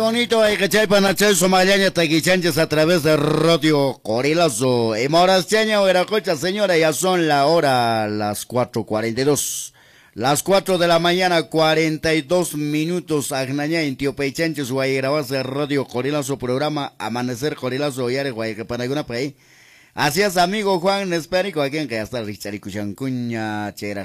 Bonito, hay que echar para echar somaliaña taquichanches a través de Radio Corilazo. Y morasteña o Veracocha, señora, ya son la hora, las 4:42. Las 4 de la mañana, 42 minutos. Agnaña en Tío Peichanches, Guaygrabas de Radio Corilazo, programa Amanecer Corilazo, Yare, Guaycapanaguna, Pay. Así es, amigo Juan Espérico, aquí en que ya está Richarico Chancuña, Chera,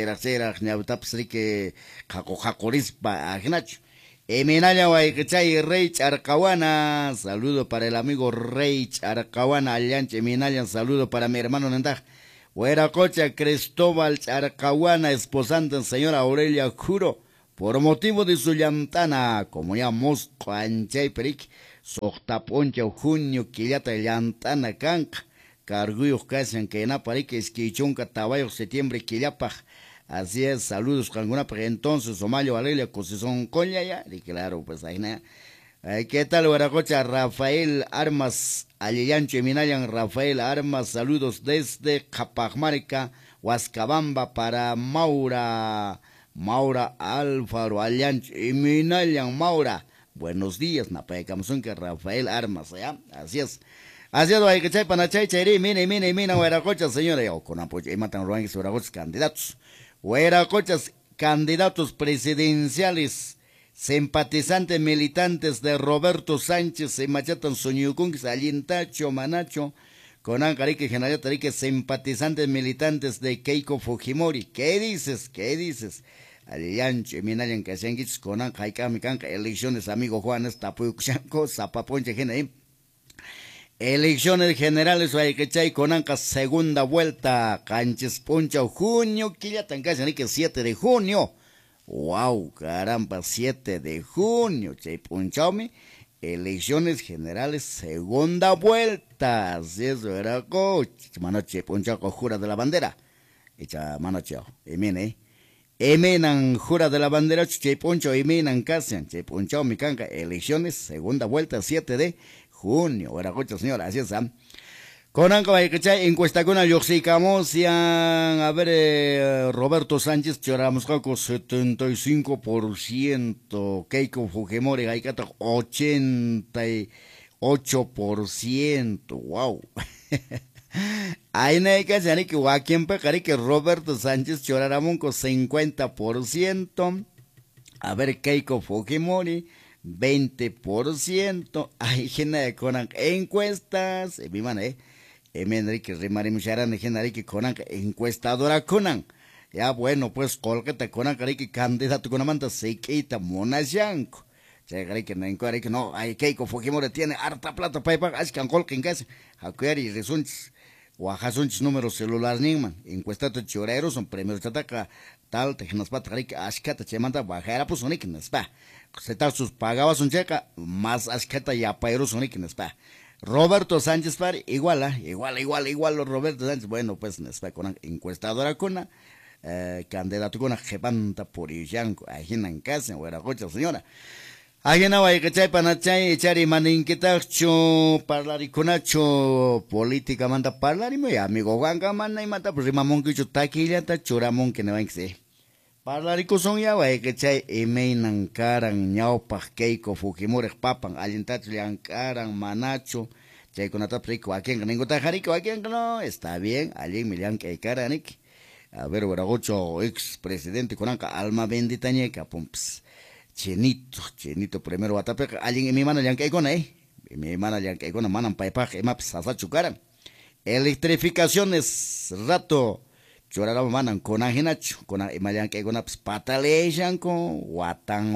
Ñautapsrique, Jacorispa, Agnacho. Eminaya Guaycachay, Rey Arcahuana, saludo para el amigo Rey Arcahuana, Allanche, Eminaya, saludo para mi hermano Nentaj. Hueracocha, Cristóbal Arcahuana, esposante, señora Aurelia Juro, por motivo de su llantana, como ya Mosco, Anchay Peric, Soctaponcha, Junio, Quillata, Llantana, Canca, Carguyos, Casan, que en Aparique, Esquichonca, Tabayo, Septiembre, Quillapaj. Así es, saludos con alguna pero entonces, Somalio, Valeria, Cosizón, Coña ya, y claro, pues ahí nada. ¿Qué tal, Huaracocha? Rafael Armas, Aliyancho, Minayan, Rafael Armas, saludos desde Capajmarca, Huascabamba, para Maura Alfaro, Aliyancho, Minayan, Maura. Buenos días, Napayacamazón, que Rafael Armas, ¿ya? Así es. Así es, hay que echar panachay, chayri, mina, Huaracocha, señora, yo con apoyo, y matan los Huaracochas candidatos. Hueracochas, candidatos presidenciales, simpatizantes militantes de Roberto Sánchez, se machatan Soñucún, Alintacho, Manacho, con Ancarique, Generatarique, simpatizantes militantes de Keiko Fujimori. ¿Qué dices? Aliancho, Minayan, Casenguich, con Ancaicami, elecciones, amigo Juan, Tapuyuxanco, Zapaponche, Genaim. Elecciones generales, Guaycachay, Conanca, segunda vuelta, Canches Poncha, junio, que ya tan casi, que 7 de junio. Wow, caramba, 7 de junio, Chay Ponchaume, elecciones generales, segunda vuelta. Así es, era coach, mano Chay Ponchauco, jura de la bandera. Echa mano Chao, Emenan, jura de la bandera, Chay Poncho, Emenan, Casian, Chay Ponchaume, Canca, elecciones, segunda vuelta, 7 de junio, Hueracocha, señora, así es. Conanca, Guaycachay, encuesta con Yoxicamos, a ver, Roberto Sánchez, Choramuscaco, 75%, Keiko Fujimori, Gaicata, 88%, wow. Ahí no hay que hacer que Joaquín Pecari, que Roberto Sánchez, Choramunco, 50%, a ver, Keiko Fujimori, 20%. Hay gente con encuestas, mi man, Enrique Rimari Mucharan, Enrique Conan, encuestadora Conan. Ya bueno, pues colgate Conan, que candidato con amanta se quita Monasyanco. Llegaré que no, hay Keiko Fujimori tiene harta plata para pagar, es que ancol que en casa, Hakueri results. Oaxasunch número celular Ningman, encuestados choreros son premios chataca, tal, tejenospa, que ashkata, chemanta, bajara, pues son ikinespa. Se tal sus pagabas un checa, más ashkata y apaero son ikinespa. Roberto Sánchez Pari, igual, Roberto Sánchez, bueno, pues nespa con encuestadora con candidato con jepanta por Illanco, ajena en casa, Hueracocha, señora. Ajena Guaycachay, Panachay, Echari, Maninquitacho, Parlariconacho, política manda parlari, muy amigo Juan Gamana y mata, pues Rimamón que taquilla, Choramón que no va a ser. Parlarico son ya, Guaycachay, Emeinan, Caran, Ñaupa, Keiko, Fujimori, Papan, Alintacho, Liancaran, Manacho, Chayconata, Prico, aquí en Ningotajarico, aquí en no, está bien, allí Milian que Caranik. A ver, Guaragocho, ex presidente con alma bendita ñeca, pumps. Chenito, primero Guatapeca, alguien en mi mano ya que con mi mano ya que con manan paipaje, maps, sasachucaran. Electrificaciones, rato, chorara manan con ajinacho, con imayan que con aps patalejan con watan.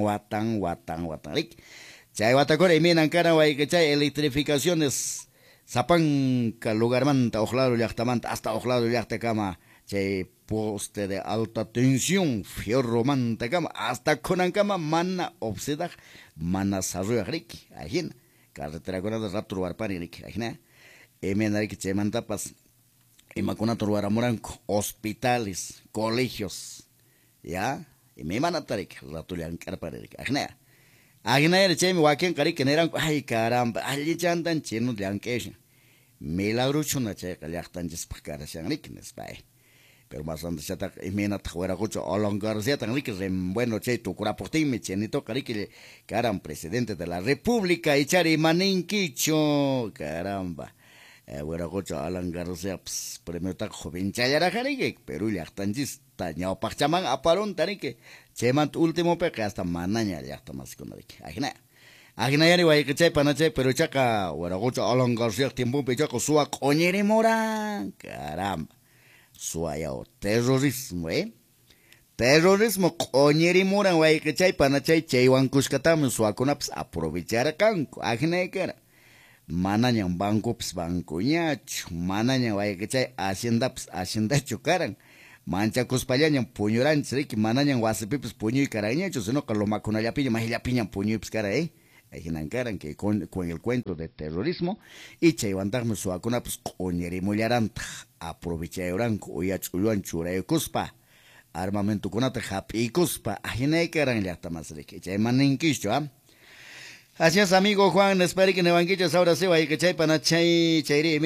Chay watacore, minan cara, guay que chay electrificaciones, zapan lugar manta, ojlado yachtamanta, hasta ojlado yachtacama. Che poste de alta tensión, fierro manta cama, hasta con cama, mana obseda, mana sarroya rick, ajena, carretera con el rato barpani rick, ajena, emenari que che mantapas, emacuna torwara moranco, hospitales, colegios, ya, y me manatarik, rato lian carparirik, ajena, ajena, che mi waken carik, que eran, ay caramba, allí chantan chinos lian queja, milagro chuna che, que ya están jespacara, shanrik, nespai. pero más antes ya imena fuera cocho Alan García tan rico bueno che tu cura por ti me chenito que eran presidente de la República y chari maninquicho caramba fuera cocho Alan García premio ta joven chayara jarique pero ya están tañao pachaman aparon tarique cheman último pe hasta manaña ya está más con rique agina yari wai que chay panache pero chaca fuera cocho Alan García tiempo pe chaco suak oñere mora caramba suayao terrorismo terrorismo coñeri moran way que chay panachay chaywan kushkatam suakunaps aprovechar kanko ajne kera manañan banco banco ñachu manañan way que chay hacienda chukaran mancha kuspallañan puñuran sriki manañan wasipipis puñuy karañachu sino que lo macunallapiña mahillapiñan puñuypis kara Ejinancaran que con el cuento de terrorismo y chaywantarme suakuna pues coñeri mullaranta aprovecharan uyachuluan churaykuspa armamento kunata hapikuspa ajinaykaran llaqta masriki chaymaninkichu así es amigo Juan espero que nevanquichas ahora sí hay que chaypana chayri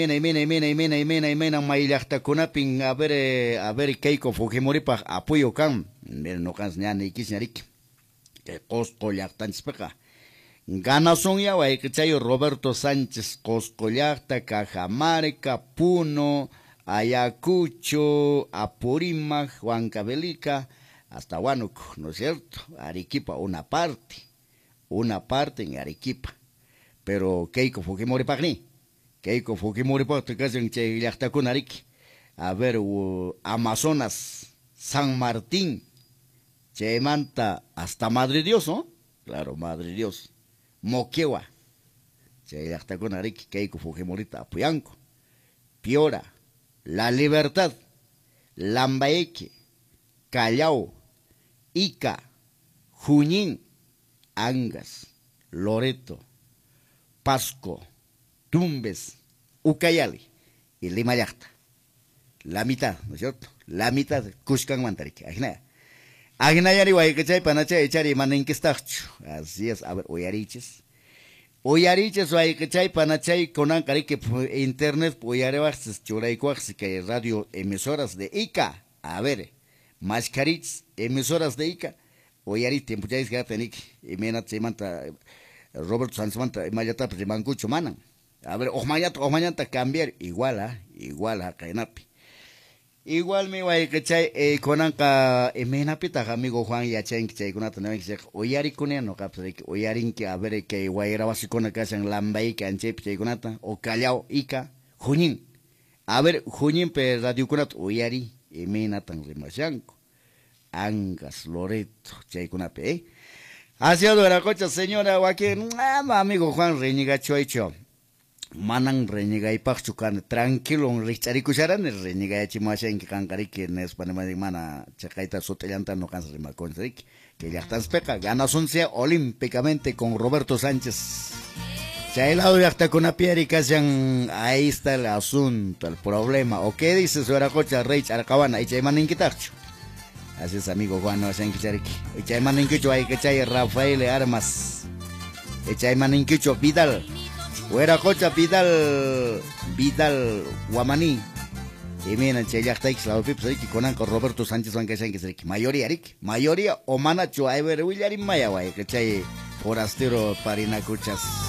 mena maillaqta kunapin a ver Keiko Fujimoripa apoyo kan no kan ñani kisñariki que cosco llaqtanchispqa Ganazón ya Guaycachayo Roberto Sánchez Coscollacta, Cajamarca, Puno, Ayacucho, Apurímac, Huancavelica, hasta Huánuco, ¿no es cierto? Arequipa, una parte en Arequipa. Pero Keiko Fujimori Pagni, Keiko Fujimori Pagni, casi en Chayacta con Arique. A ver, Amazonas, San Martín, Chemanta, hasta Madre Dios, ¿no? Claro, Madre Dios. Moquegua, Chayacta con Arique, Keiko Fujimorita, Apuyanco, Piora, La Libertad, Lambaeque, Callao, Ica, Junín, Angas, Loreto, Pasco, Tumbes, Ucayali y Limayacta. La mitad, ¿no es cierto? La mitad, Cuscan Mantarique, Agnayari Guaycachay, Panacha, Echari, Manenquistacho. Así es, a ver, Oyariches, Guaycachay, Panachay, Conancari, que internet, Oyarebaxes, Churaycuax, que radio emisoras de Ica. A ver, Mascarits, emisoras de Ica. Oyari, tiempo ya es Gatanik, y Menat, Semanta, Robert Sansmanta, Mayata, Primancucho, Manan. A ver, Omañata, cambiar, igual a Kainapi. Igual mi Guaycachay, Conanca, Menapita, amigo Juan Yachen, que Conata, no es Oyari Cuneno, Oyarin, que a ver que Guayrabasi con la casa en Lambay, que Anchep, Conata, o Callao, Ica, Junín. A ver, Junín, pero Radio Conat, Oyari, Menatan Rimashanco, Angas, Loreto, Chaycunape, Así es, la cocha, señora, Joaquín, amigo Juan Reñigacho, hecho. Manan reñiga y pachucan tranquilo un richari cucharan reñiga y chimachen que cancari que en España de mana chacaita sotellanta no cansa de macón que ya están peca gana soncia olímpicamente con Roberto Sánchez ya el lado ya está con una piedra y casi ahí está el asunto el problema o qué dice su cocha rey Arcabana y chayman inquitacho así es amigo Juan no saben que chariki y chayman inquicho hay que chay Rafael Armas y chayman inquicho Vidal Fuera cocha Vidal Guamaní. Y miren, Chayacta la Pips con Roberto Sánchez Van que mayoría o manacho a ver William Maya, que chay forastero parina cuchas.